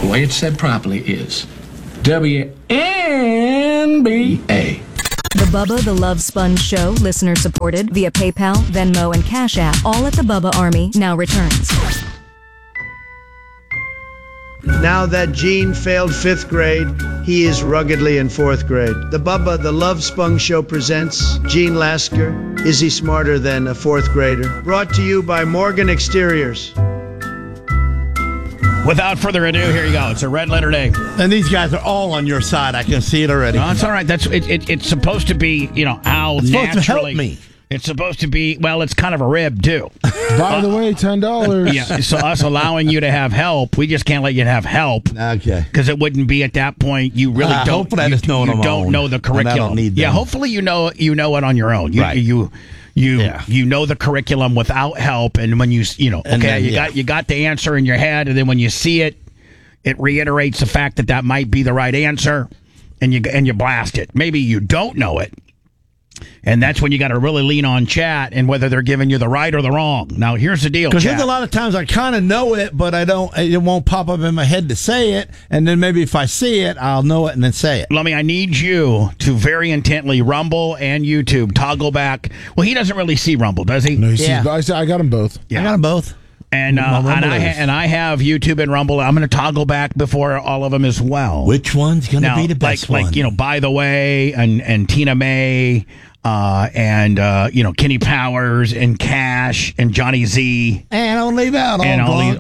The way it's said properly is WNBA. The Bubba the Love Sponge Show, listener supported via PayPal, Venmo, and Cash App, all at the Bubba Army, now returns. Now that Gene failed 5th grade, he is ruggedly in 4th grade. The Bubba the Love Sponge Show presents Gene Lasker. Is he smarter than a 4th grader? Brought to you by Morgan Exteriors. Without further ado, here you go. It's a red letter day. And these guys are all on your side. I can see it already. No, it's all right. It's supposed to be, how it's naturally. Supposed to help me. It's supposed to be, it's kind of a rib, too. By the way, $10. Yeah, so us allowing you to have help, we just can't let you have help. Okay. Because it wouldn't be at that point. You really don't. Hopefully I just know it on my don't own. know the curriculum. I don't need them. Yeah, hopefully you know it on your own. Right. You know the curriculum without help, and when you got the answer in your head, and then when you see it, it reiterates the fact that might be the right answer, and you blast it. Maybe you don't know it, and that's when you got to really lean on chat and whether they're giving you the right or the wrong. Now, here's the deal, because there's a lot of times I kind of know it, but I don't. It won't pop up in my head to say it, and then maybe if I see it, I'll know it and then say it. Lummy, I need you to very intently, Rumble and YouTube, toggle back. Well, he doesn't really see Rumble, does he? No, he sees. I got them both. Yeah. I got them both. And I have YouTube and Rumble. I'm going to toggle back before all of them as well. Which one's going to be the best one? By the way, and Tina May, and Kenny Powers and Cash and Johnny Z, and I'll leave out all these,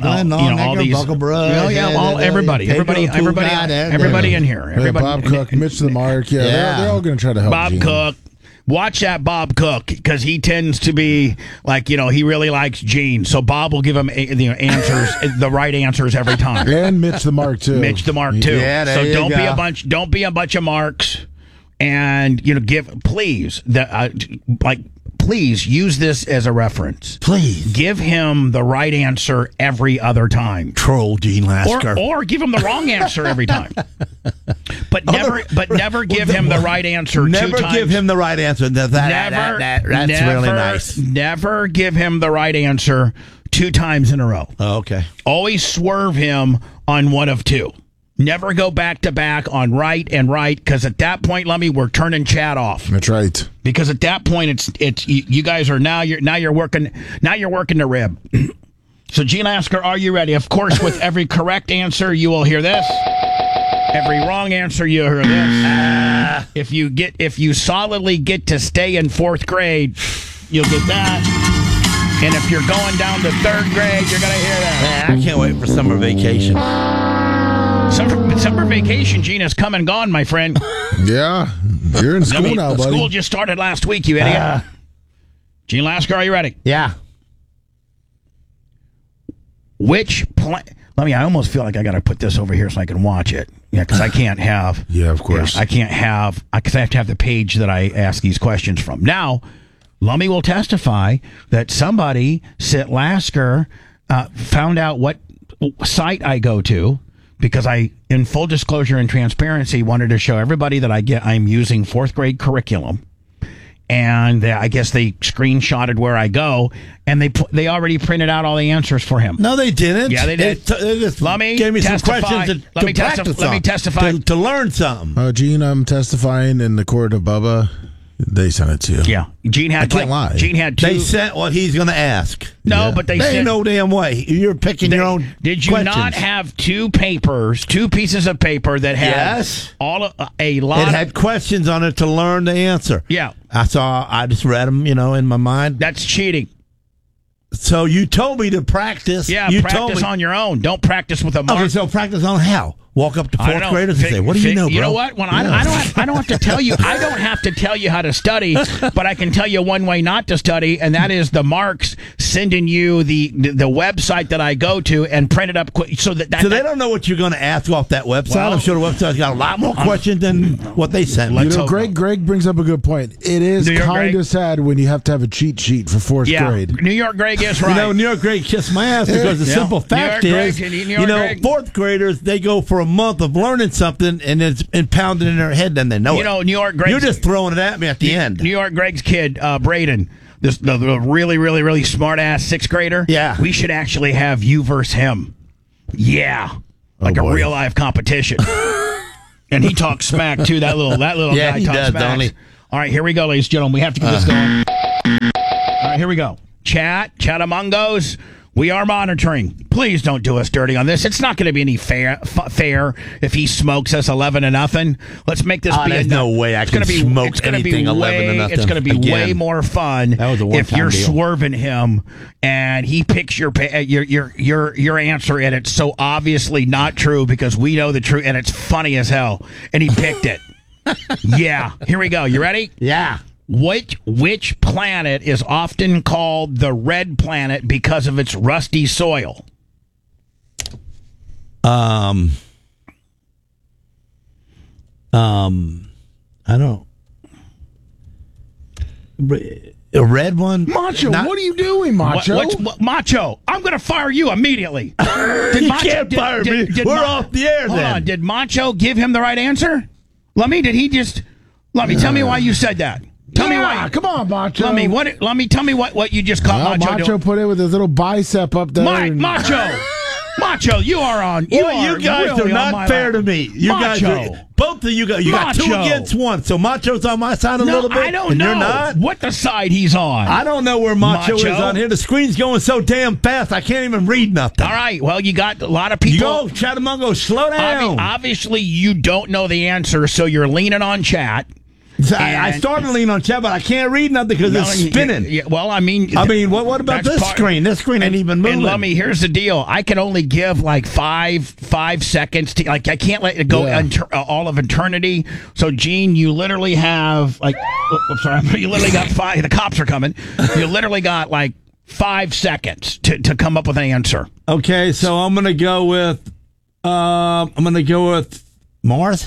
everybody in here, everybody. Bob Cook, Mitch the Mark, they're all going to try to help. Bob Cook. Watch that Bob Cook, because he tends to be he really likes Gene. So Bob will give him answers, the right answers every time. And Mitch the Mark too. Yeah, so don't be a bunch of marks, and please use this as a reference. Please give him the right answer every other time. Troll Gene Lasker, or give him the wrong answer every time. But never give him the right answer. Never 2 times. Give him the right answer. That's really nice. Never give him the right answer 2 times in a row. Oh, okay. Always swerve him on one of 2. Never go back to back on right and right, because at that point, Lummy, we're turning chat off. That's right. Because at that point, it's you guys are now you're working the rib. So, Gene Lasker, are you ready? Of course, with every correct answer, you will hear this. Every wrong answer, you'll hear this. If you solidly get to stay in 4th grade, you'll get that. And if you're going down to 3rd grade, you're gonna hear that. I can't wait for summer vacation. Summer vacation, Gene, has come and gone, my friend. Yeah, you're in school now, buddy. School just started last week, you idiot. Gene Lasker, are you ready? Yeah. I almost feel like I got to put this over here so I can watch it. Yeah, because I can't have. Yeah, of course. I can't have, because I have to have the page that I ask these questions from. Now, Lummy will testify that somebody, Sit Lasker, found out what site I go to, because I, in full disclosure and transparency, wanted to show everybody that I'm using 4th grade curriculum. And I guess they screenshotted where I go, and they already printed out all the answers for him. No, they didn't. Yeah, they did. They just let me gave me testify. some questions Let me testify to learn something. Gene, I'm testifying in the court of Bubba. They sent it to you. Yeah, Gene had. I can't lie. Gene had 2. They sent what he's going to ask. No, Yeah. But they ain't sent no damn way. You're picking your own. Did you questions. not have 2 pieces of paper that had a lot? It had questions on it to learn the answer. Yeah, I just read them, in my mind. That's cheating. So you told me to practice. Yeah, you practice on your own. Don't practice with a mark. Okay, so practice on how? Walk up to 4th graders and say, "What do you know, bro?" You know what? When I don't have to tell you. I don't have to tell you how to study, but I can tell you one way not to study, and that is the marks sending you the website that I go to and print it up so that they don't know what you're going to ask off that website. Well, I'm sure the website's got a lot more questions than what they sent. Greg brings up a good point. It is kind of sad when you have to have a cheat sheet for 4th grade. New York Greg is right. New York Greg kissed my ass because the simple fact is, 4th graders, they go for a month of learning something and it's impounded in their head, then they know it. New York Greg. You're just throwing it at me at the end. New York Greg's kid, Braden, the really, really, really smart ass 6th grader. Yeah. We should actually have you versus him. Yeah. like a real life competition. And he talks smack too. That little guy he talks does, smack. don't he? All right, here we go, ladies and gentlemen. We have to get this going. All right, here we go. Chatamungos. We are monitoring. Please don't do us dirty on this. It's not going to be any fair if he smokes us 11-0. Let's make this be there's no way I can smoke anything 11-0. It's going to be way more fun if you're deal. swerving him and he picks your answer and it's so obviously not true because we know the truth and it's funny as hell and he picked it. Yeah. Here we go. You ready? Yeah. Which planet is often called the red planet because of its rusty soil? I don't. A red one? Macho, what are you doing, Macho? Macho, I'm going to fire you immediately. You can't fire me. We're off the air hold then. on. Did Macho give him the right answer? Lummy, did he just... Lummy, tell me why you said that. Tell me why. Come on, Macho. Lummy, tell me what you just caught Macho doing. put it with his little bicep up there. Macho, you are on. You guys really are not fair to me. You guys are, both of you guys. You got 2 against 1. So Macho's on my side a little bit. I don't know you're not? what the side he's on. I don't know where Macho is on here. The screen's going so damn fast I can't even read nothing. All right. Well, you got a lot of people. You go, Chatamungo, slow down. Obviously, you don't know the answer, so you're leaning on chat. I started leaning on chat, but I can't read nothing because it's spinning. Well, I mean, what about this screen? This screen ain't even moving. And Lummy, here's the deal: I can only give like five seconds. I can't let it go all of eternity. So, Gene, you literally have like, I'm sorry, you literally got 5. The cops are coming. You literally got like 5 seconds to come up with an answer. Okay, so I'm gonna go with Mars.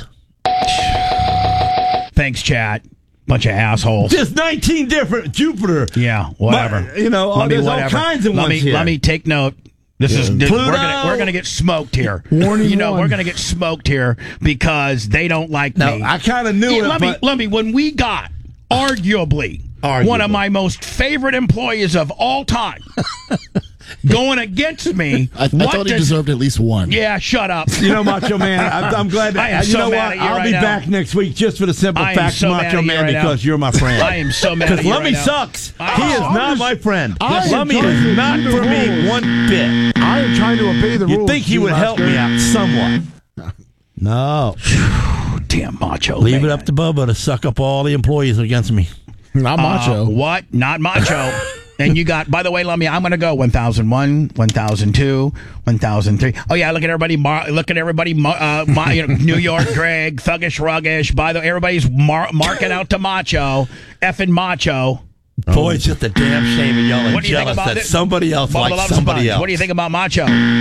Thanks, chat. Bunch of assholes. There's 19 different Jupiter. Yeah, whatever. There's all kinds of ones here. Let me take note. We're gonna get smoked here. Warning we're gonna get smoked here because they don't like me. I kind of knew it. Let me. When we got arguably one of my most favorite employees of all time going against me. I thought he deserved at least 1. Yeah, shut up. Macho Man, I'm glad that I'll be back next week just for the simple fact, Macho Man, because you're my friend. I am so mad at you Lummy right now. sucks. He is not my friend. Lummy is not for me one bit. I am trying to obey the rules. You'd think he would help me out somewhat. No. Damn Macho. Leave it up to Bubba to suck up all the employees against me. Not Macho. What? Not Macho. And you got, by the way, Lummy, I'm going to go 1001, 1002, 1003. Oh, yeah, look at everybody. New York, Greg, Thuggish, Ruggish. By the way, everybody's marking out to Macho. Effing Macho. Boy, it's just a damn shame and y'all are jealous that somebody else likes somebody else. What do you think about Macho?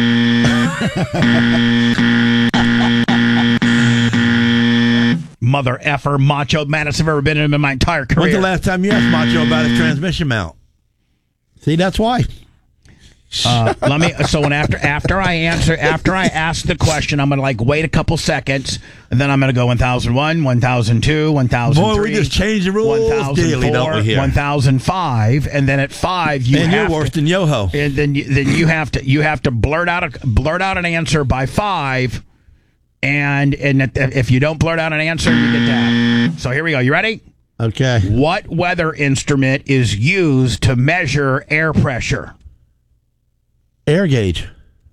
Mother effer, Macho, maddest I've ever been in my entire career. When's the last time you asked Macho about his transmission mount? See, that's why. So after I ask the question, I'm gonna wait a couple seconds, and then I'm gonna go 1001, 1002, 1003. Boy, we just change the rules daily, don't we? Here, 1005, and then at 5 you're worse than Yoho. And then you have to blurt out an answer by 5, and if you don't blurt out an answer, you get that. So here we go. You ready? Okay. What weather instrument is used to measure air pressure? Air gauge.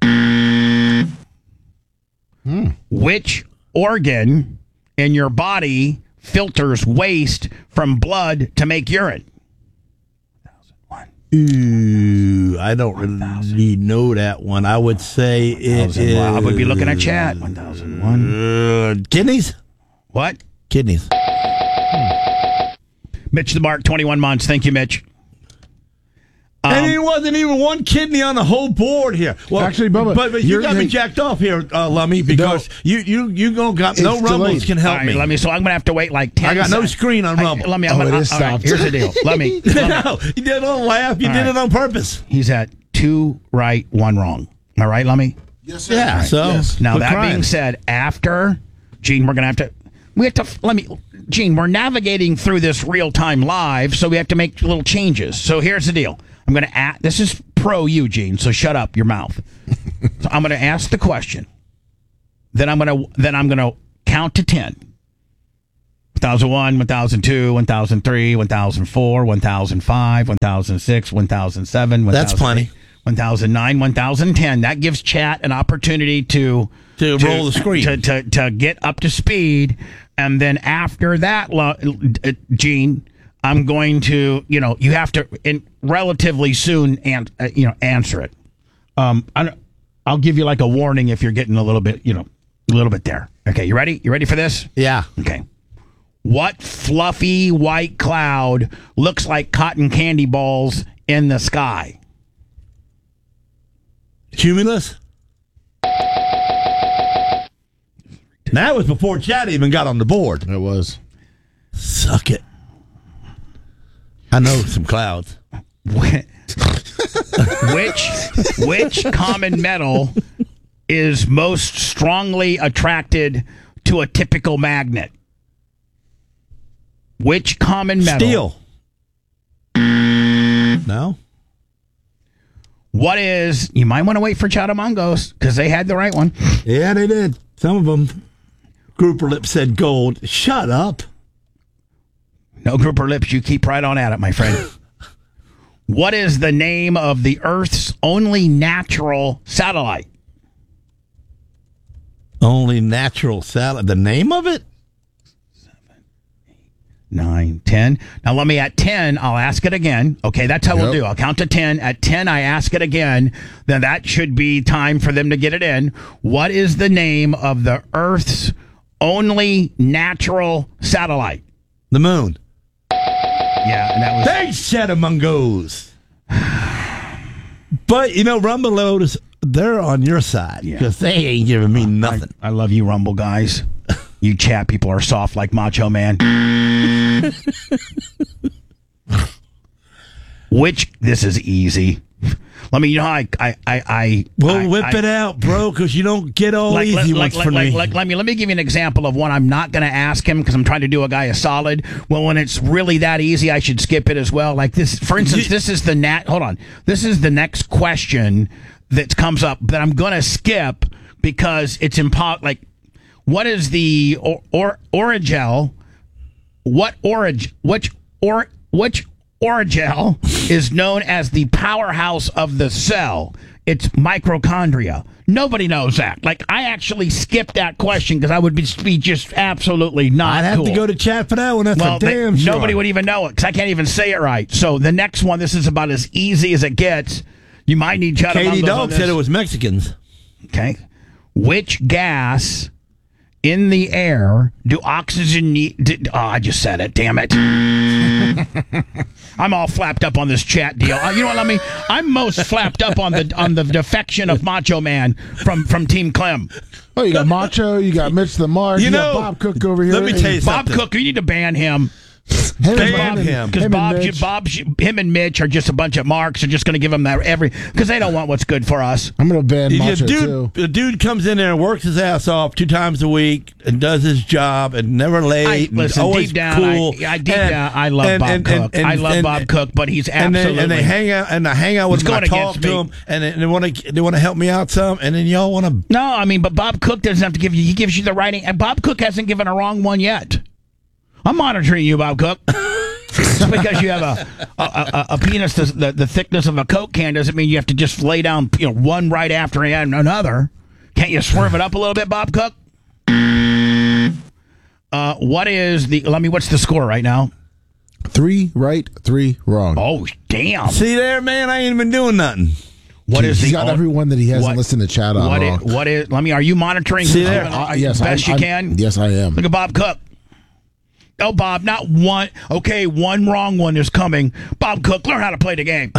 Which organ in your body filters waste from blood to make urine? 1001. Ooh, I don't really know that one. I would say it is... I would be looking at chat. 1001. Kidneys? What? Kidneys. Mitch the Mark, 21 months. Thank you, Mitch. And it wasn't even one kidney on the whole board here. Well, actually, Bubba, but you got me jacked off here, Lummy, because you gonna got no Rumbles can help me. Let me. So I'm gonna have to wait 10 seconds. I got no screen on Rumble. Let me. Here's the deal. Let me. No, you did a laugh. You did it on purpose. He's at 2 right, 1 wrong. Am I right, Lummy? Yes, sir. Yeah. So now that being said, after Gene, we're gonna have to. Gene, we're navigating through this real time live, so we have to make little changes. So here's the deal. I'm going to this is pro Eugene, so shut up your mouth. So I'm going to ask the question. then I'm gonna count to 10. 1001, 1002, 1003, 1004, 1005, 1006, 1007, 1008, That's plenty. 1009, 1010. That gives chat an opportunity to roll the screen. To get up to speed. And then after that, Gene, I'm going to, you have to relatively soon answer it. I'll give you like a warning if you're getting a little bit there. Okay, you ready? You ready for this? Yeah. Okay. What fluffy white cloud looks like cotton candy balls in the sky? Cumulus? That was before Chad even got on the board. It was. Suck it. I know some clouds. Which common metal is most strongly attracted to a typical magnet? Which common metal? Steel. No? What is... You might want to wait for Chatamongos, because they had the right one. Yeah, they did. Some of them. Grouper Lips said gold. Shut up. No Grouper Lips, you keep right on at it, my friend. What is the name of the Earth's only natural satellite? Only natural satellite. The name of it? 9, 10. Now let me at 10, I'll ask it again. Okay, that's how we'll do. I'll count to 10. At 10, I ask it again. Then that should be time for them to get it in. What is the name of the Earth's only natural satellite? The moon. Yeah, and that was... Thanks, Chatamongos. But, Rumble Lotus, they're on your side. Because they ain't giving me nothing. I love you, Rumble guys. You chat people are soft like Macho Man. This is easy. Let me, whip it out, bro, because you don't get all easy ones for me. Let me give you an example of one I'm not going to ask him because I'm trying to do a guy a solid. Well, when it's really that easy, I should skip it as well. Like this, for instance, this is This is the next question that comes up that I'm going to skip because it's what is the orogel? Which orogel is known as the powerhouse of the cell? It's mitochondria. Nobody knows that. I actually skipped that question because I would be just absolutely not. I'd have to go to chat for that one. That's for damn sure. Nobody would even know it because I can't even say it right. So the next one, this is about as easy as it gets. You might need Chatamongos. Katie Dog said it was Mexicans. Okay. Which gas in the air do oxygen need? I just said it. Damn it. I'm all flapped up on this chat deal. You know what? I'm most flapped up on the defection of Macho Man from Team Clem. Oh, you got Macho, you got Mitch the Mark, you got Bob Cook over here. Let me tell you something. Bob Cook, you need to ban him. Ban him. Because him and Mitch are just a bunch of marks. Are just going to give him that because they don't want what's good for us. I'm going to ban Macho too. The dude comes in there and works his ass off 2 times a week and does his job and never late. Always deep down, cool. I love Bob Cook. I love Bob Cook, but he's absolutely. And they hang out I with him. I talk to him, and they want to help me out some, and then y'all want to. No, but Bob Cook doesn't have to give you. He gives you the writing, and Bob Cook hasn't given a wrong one yet. I'm monitoring you, Bob Cook. Just because you have a penis the thickness of a Coke can doesn't mean you have to just lay down one right after another. Can't you swerve it up a little bit, Bob Cook? What's the score right now? 3 right, 3 wrong. Oh, damn. See there, man, I ain't even doing nothing. He's got everyone that he hasn't listened to chat on. Are you monitoring? See there? Yes, best you can? Yes, I am. Look at Bob Cook. Oh, Bob, not one. Okay, one wrong one is coming. Bob Cook, learn how to play the game.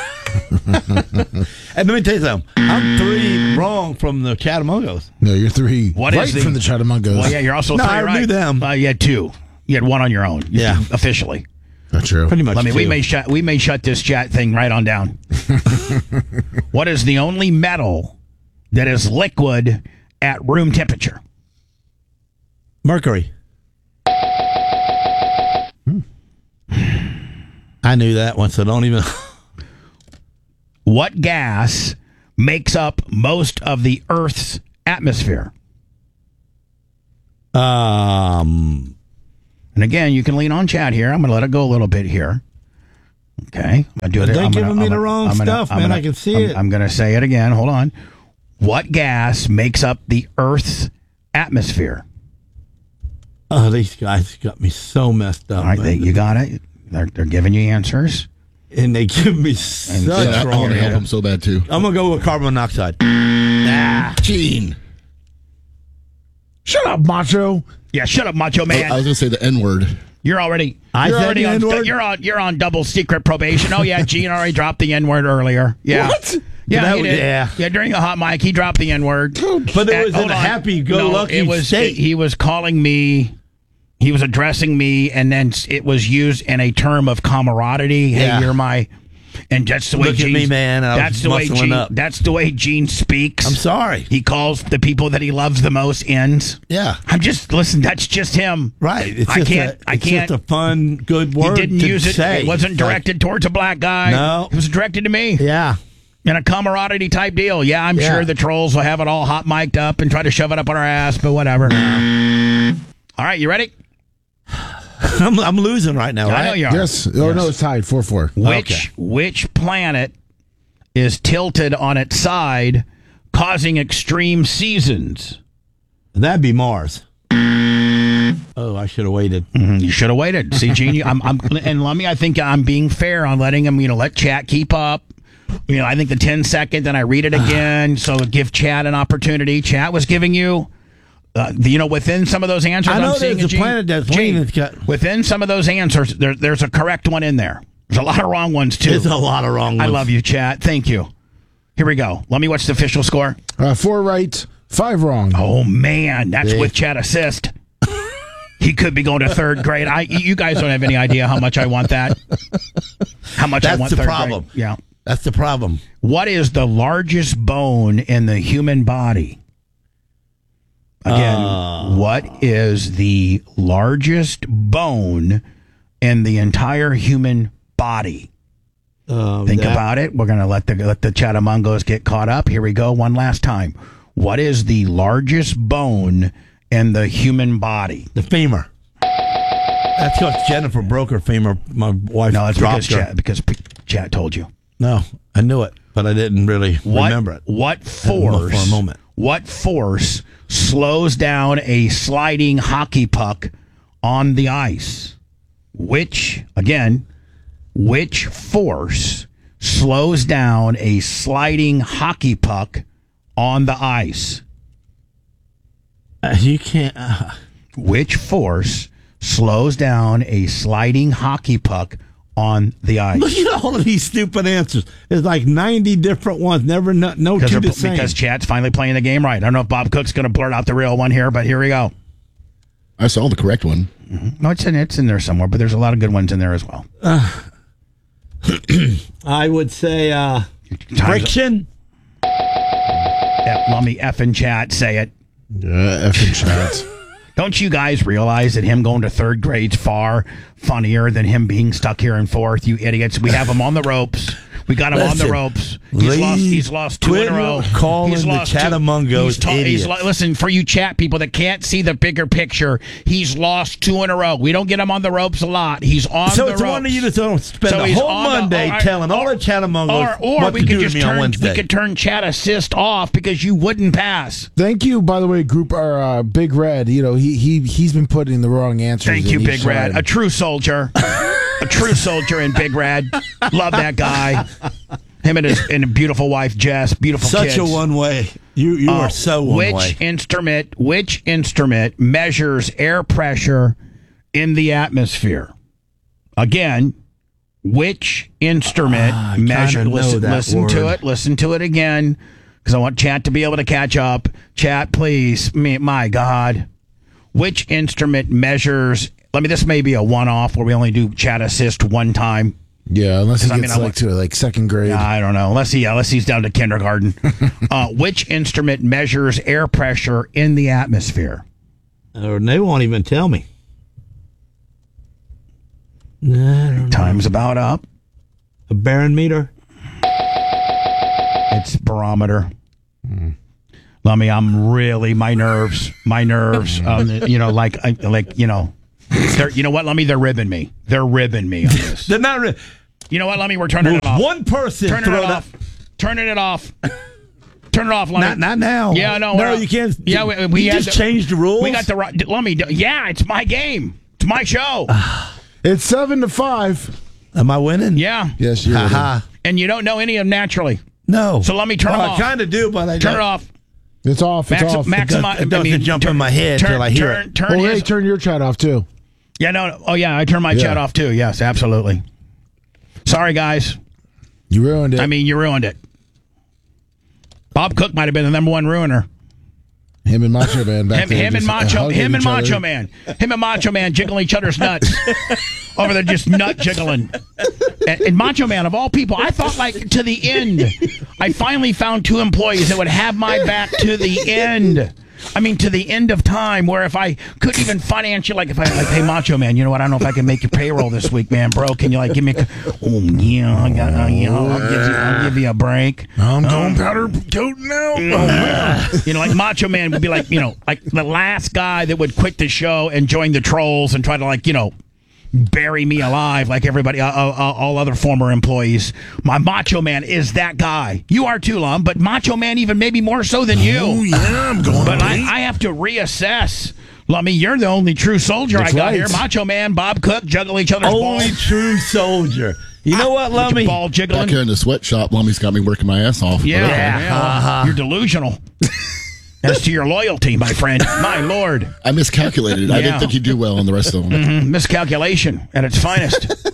And let me tell you something. I'm 3 wrong from the Chatamongos. No, you're 3 from the Chatamongos. Well, yeah, you're also 3 right. I knew them. You had 2. You had 1 on your own. Yeah. Officially. Not true. Pretty much. We may shut this chat thing right on down. What is the only metal that is liquid at room temperature? Mercury. I knew that one, so don't even. What gas makes up most of the Earth's atmosphere? And again, you can lean on chat here. I'm going to let it go a little bit here. Okay. They're giving me the wrong stuff, man. I can see it. I'm going to say it again. Hold on. What gas makes up the Earth's atmosphere? Oh, these guys got me so messed up. All right, you got it. They're giving you answers. And they give me such I want to help them so bad, too. I'm going to go with carbon monoxide. Gene. Shut up, Macho. Yeah, shut up, Macho Man. I was going to say the N-word. You're already the N-word? You're on double secret probation. Oh yeah, Gene already dropped the N-word earlier. Yeah. What? Yeah, he did. Yeah, during a hot mic, he dropped the N-word. But it was in a happy-go-lucky state. He was calling me. He was addressing me, and then it was used in a term of camaraderie. Hey, you're my. And that's the way Look at me, man. That's the way Gene speaks. I'm sorry. He calls the people that he loves the most ends. Yeah. Listen, that's just him. Right. I can't. It's just a fun, good word. He didn't use it. Say. It wasn't directed towards a black guy. No. It was directed to me. Yeah. In a camaraderie type deal. Yeah, I'm sure the trolls will have it all hot mic'd up and try to shove it up on our ass, but whatever. All right, you ready? I'm losing right now, right? I know you are. Yes. Oh, no, it's tied 4-4. Which planet is tilted on its side, causing extreme seasons? That'd be Mars. Oh, I should have waited. You should have waited. See, Gene, and Lummy, I think I'm being fair on letting him, let chat keep up. I think the 10-second, then I read it again, so give chat an opportunity. Chat was giving you, within some of those answers, I know I'm seeing there's a planet that's within some of those answers, there's a correct one in there. There's a lot of wrong ones, too. There's a lot of wrong ones. I love you, chat. Thank you. Here we go. Let me watch the official score. 4 right, 5 wrong. Oh, man. That's with chat assist. He could be going to third grade. You guys don't have any idea how much I want that. How much I want third grade. That's the problem. Yeah. That's the problem. What is the largest bone in the human body? Again, what is the largest bone in the entire human body? Think about it. We're going to let the Chatamongos get caught up. Here we go one last time. What is the largest bone in the human body? The femur. That's because Jennifer broke her femur. My wife dropped her. Because Chat told you. No, I knew it, but I didn't really remember it. What force? For a moment. What force slows down a sliding hockey puck on the ice? Which force slows down a sliding hockey puck on the ice? You can't. Which force slows down a sliding hockey puck on the ice? Look at all of these stupid answers. There's like 90 different ones. Never no two the same. Because chat's finally playing the game right. I don't know if Bob Cook's going to blurt out the real one here, but here we go. I saw the correct one. Mm-hmm. No, it's in there somewhere, but there's a lot of good ones in there as well. I would say friction. Let me effing chat say it. Yeah, effing chat. Don't you guys realize that him going to third grade's far funnier than him being stuck here in fourth? You idiots. We have him on the ropes. We got him on the ropes. He's lost 2 in a row. Calling the Chatamongos idiots. Listen, for you chat people that can't see the bigger picture, he's lost 2 in a row. We don't get him on the ropes a lot. He's on the ropes. So it's one of you that don't spend the whole Monday telling all the Chatamongos what to do to me on Wednesday. We could turn chat assist off because you wouldn't pass. Thank you, by the way, group. Our Big Red. He's been putting the wrong answers. Thank you, Big Red. A true soldier. A true soldier in Big Red. Love that guy. Him and his beautiful wife Jess. Beautiful kids. Such a one way. You are so one way. Which instrument measures air pressure in the atmosphere? Again, which instrument measures? Listen to it. Listen to it again, because I want chat to be able to catch up. Chat, please. My God. Which instrument measures? This may be a one-off where we only do chat assist one time. Yeah, unless he gets to second grade. I don't know. Unless he's down to kindergarten. Which instrument measures air pressure in the atmosphere? They won't even tell me. Time's about up. A barometer? It's barometer. Lummy, I'm really my nerves. You know what, Lummy? They're ribbing me. They're ribbing me on this. They're not. You know what, Lummy? We're turning it off. One person turning it off. Turning it off. Turn it off, Lummy. Not now. Yeah, no. No, you can't. Yeah, we just changed the rules. We got the right. Lummy, yeah, it's my game. It's my show. It's 7-5. Am I winning? Yeah. Yes, you're winning. And you don't know any of them naturally. No. So let me turn them off. I kind of do, but I turn it off. It's off. It's off. It doesn't jump in my head till I hear it. Turn your chat off too. Yeah, no. Oh, yeah. I turn my chat off too. Yes, absolutely. Sorry, guys. You ruined it. I mean, you ruined it. Bob Cook might have been the number one ruiner. Him and Macho Man back there. Him and Macho Man jiggling each other's nuts. Over there just nut jiggling. And Macho Man, of all people, I thought like to the end. I finally found two employees that would have my back to the end. I mean, to the end of time, where if I could even financially, like if I like, hey, Macho Man, you know what? I don't know if I can make your payroll this week, man, bro. Can you like give me I'll give you a break. I'm going powder coat now. Like Macho Man would be like, like the last guy that would quit the show and join the trolls and try to bury me alive like everybody, all other former employees. My Macho Man is that guy. You are too, Lum, but Macho Man even maybe more so than you. Oh, yeah, I'm going. But I have to reassess. Lummy, you're the only true soldier I got here. Macho Man, Bob Cook, juggle each other's balls. Only true soldier. You know what, Lummy? Ball jiggling. Back here in the sweatshop, Lummy's got me working my ass off. Yeah. You're delusional. As to your loyalty, my friend. My Lord. I miscalculated. I didn't think he'd do well on the rest of them. Mm-hmm. Miscalculation at its finest.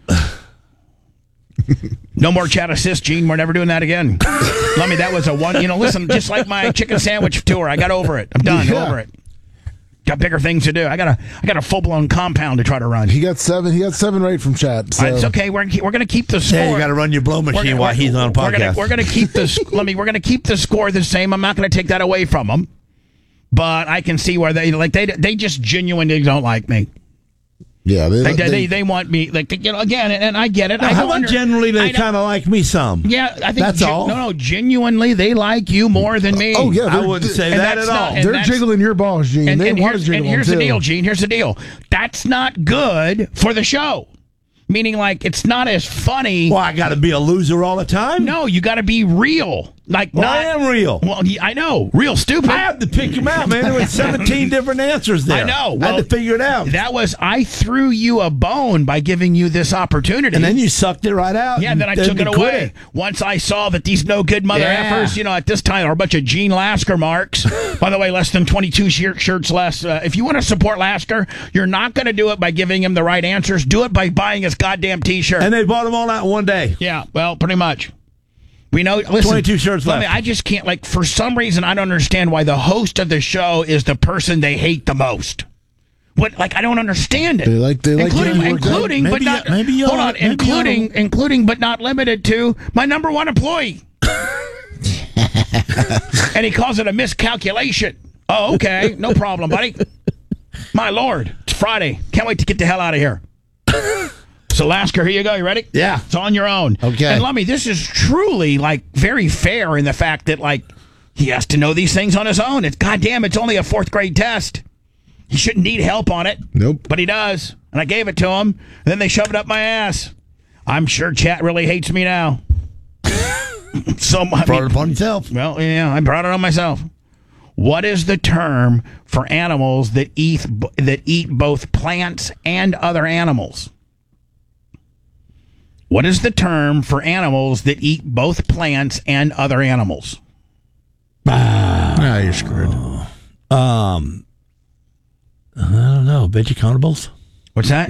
No more chat assist, Gene. We're never doing that again. Lummy, that was a one. Listen, just like my chicken sandwich tour, I got over it. I'm done. Over it. Got bigger things to do. I got a full blown compound to try to run. He got 7 right from chat. So. It's okay. We're gonna keep the score. Yeah, you got to run your blow machine while he's on a podcast. We're gonna keep this. We're gonna keep the score the same. I'm not gonna take that away from them. But I can see where they just genuinely don't like me. Yeah, they want me again, and I get it. Generally they kind of like me some. Yeah, I think that's all. No, genuinely they like you more than me. Oh yeah, I wouldn't say that at all. They're jiggling your balls, Gene. They want to jiggle them too. And here's the deal, Gene. Here's the deal. That's not good for the show. Meaning, it's not as funny. Well, I got to be a loser all the time? No, you got to be real. I am real. Well, I know. Real stupid. I have to pick them out, man. There were 17 different answers there. I know. Well, I had to figure it out. I threw you a bone by giving you this opportunity. And then you sucked it right out. Yeah, then I took it away. Once I saw that these no good mother effers, at this time are a bunch of Gene Lasker marks. By the way, less than 22 shirts less. If you want to support Lasker, you're not going to do it by giving him the right answers. Do it by buying his goddamn T-shirt. And they bought them all out in one day. Yeah, well, pretty much. We know. Listen, 22 shirts left. I just can't. For some reason, I don't understand why the host of the show is the person they hate the most. What? I don't understand it. They like including, but not. Hold on, including, but not limited to my number one employee. And he calls it a miscalculation. Oh, okay, no problem, buddy. My Lord, it's Friday. Can't wait to get the hell out of here. So, Lasker, here you go. You ready? Yeah. It's on your own. Okay. And Lummy, this is truly, very fair in the fact that, he has to know these things on his own. It's only a 4th grade test. He shouldn't need help on it. Nope. But he does. And I gave it to him. And then they shoved it up my ass. I'm sure chat really hates me now. Brought it upon yourself. Well, yeah, I brought it on myself. What is the term for animals that eat both plants and other animals? What is the term for animals that eat both plants and other animals? You're screwed. I don't know. Veggie carnivores? What's that?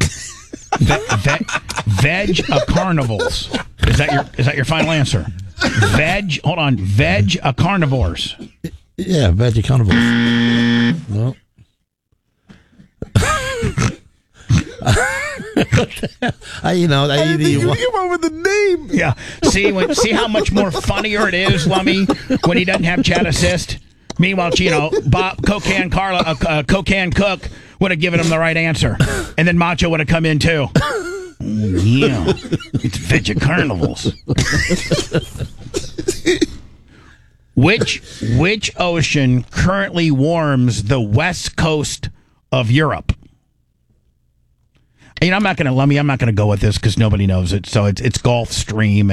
Veg carnivores. Is that your final answer? Veg carnivores. Yeah, veggie carnivores. Well. You came up with the name. Yeah. See how much more funnier it is, Lummy, when he doesn't have chat assist. Meanwhile, Bob Cocan Cook would have given him the right answer, and then Macho would have come in too. Yeah, it's veggie carnivals. Which ocean currently warms the west coast of Europe? I'm not going to go with this because nobody knows it. So it's Gulf Stream.